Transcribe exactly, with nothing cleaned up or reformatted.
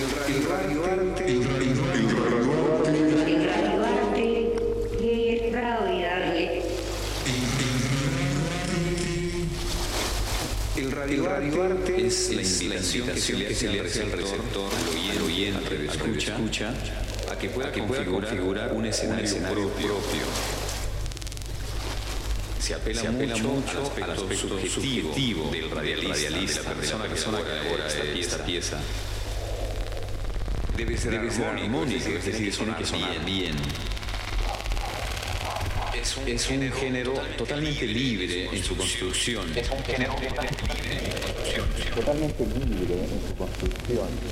el radioarte, el radioarte, el radioarte, el radioarte, el radioarte. El radioarte es la invitación que se le hace al receptor, al oyente, al radioescucha, a que pueda configurar un escenario propio. Se apela, se apela mucho, mucho al aspecto subjetivo, subjetivo del radialista, radialista, de la persona, de la persona que elabora esta, esta pieza. Debe ser, debe ser armónico, es decir, tiene que sonar bien. Es un, es un género, género totalmente libre en su construcción. Es un género totalmente libre en su construcción. totalmente libre en su construcción.